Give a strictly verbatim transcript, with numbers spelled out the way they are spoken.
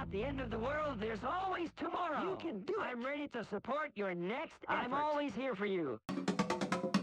At the end of the world, there's always tomorrow. You can do it. I'm ready to support your next effort. I'm always here for you.